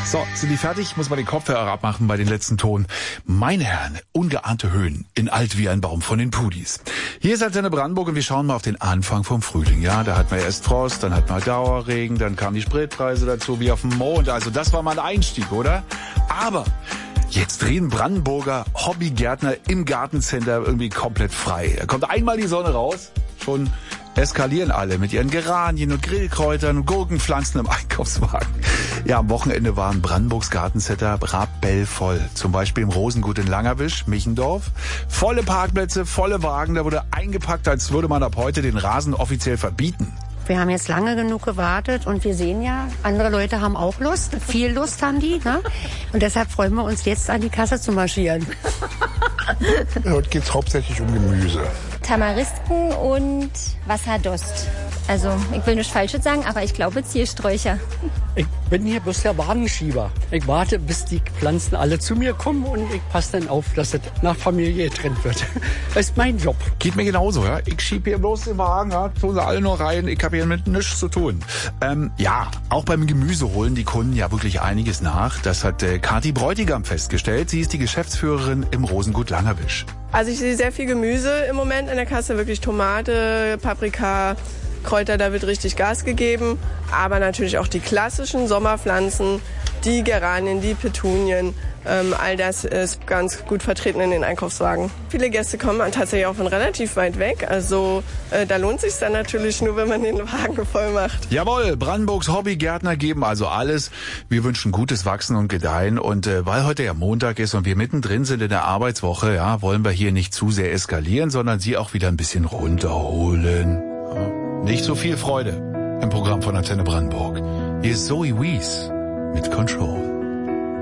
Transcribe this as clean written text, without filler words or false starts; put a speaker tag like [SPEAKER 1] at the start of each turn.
[SPEAKER 1] So, sind die fertig? Muss man den Kopfhörer abmachen bei den letzten Ton. Meine Herren, ungeahnte Höhen in Alt wie ein Baum von den Pudis. Hier ist Antenne Brandenburg und wir schauen mal auf den Anfang vom Frühling. Ja, da hatten wir erst Frost, dann hatten wir Dauerregen, dann kamen die Spritpreise dazu wie auf dem Mond. Also das war mal ein Einstieg, oder? Aber jetzt drehen Brandenburger Hobbygärtner im Gartencenter irgendwie komplett frei. Da kommt einmal die Sonne raus, schon eskalieren alle mit ihren Geranien und Grillkräutern und Gurkenpflanzen im Einkaufswagen. Ja, am Wochenende waren Brandenburgs Gartencenter rappellvoll. Zum Beispiel im Rosengut in Langerwisch, Michendorf. Volle Parkplätze, volle Wagen. Da wurde eingepackt, als würde man ab heute den Rasen offiziell verbieten.
[SPEAKER 2] Wir haben jetzt lange genug gewartet und wir sehen ja, andere Leute haben auch Lust. Viel Lust haben die, ne? Und deshalb freuen wir uns jetzt an die Kasse zu marschieren.
[SPEAKER 3] Heute geht's hauptsächlich um Gemüse.
[SPEAKER 4] Tamarisken und Wasserdost. Also, ich will nichts Falsches sagen, aber ich glaube Ziersträucher.
[SPEAKER 5] Ich bin hier bloß der Wagenschieber. Ich warte, bis die Pflanzen alle zu mir kommen und ich passe dann auf, dass es nach Familie getrennt wird. Das ist mein Job.
[SPEAKER 1] Geht mir genauso, ja. Ich schiebe hier bloß den Wagen, ja, tun sie alle nur rein. Ich habe hier mit nichts zu tun. Ja, auch beim Gemüse holen die Kunden ja wirklich einiges nach. Das hat Kathi Bräutigam festgestellt. Sie ist die Geschäftsführerin im Rosengut Langerwisch.
[SPEAKER 6] Also ich sehe sehr viel Gemüse im Moment in der Kasse, wirklich Tomate, Paprika, Kräuter, da wird richtig Gas gegeben. Aber natürlich auch die klassischen Sommerpflanzen, die Geranien, die Petunien, all das ist ganz gut vertreten in den Einkaufswagen. Viele Gäste kommen tatsächlich auch von relativ weit weg, also da lohnt sich dann natürlich nur, wenn man den Wagen voll macht.
[SPEAKER 1] Jawohl, Brandenburgs Hobbygärtner geben also alles. Wir wünschen gutes Wachsen und Gedeihen und weil heute ja Montag ist und wir mittendrin sind in der Arbeitswoche, ja, wollen wir hier nicht zu sehr eskalieren, sondern Sie auch wieder ein bisschen runterholen. Ja, nicht so viel Freude im Programm von Antenne Brandenburg. Hier ist Zoe Wies mit Control.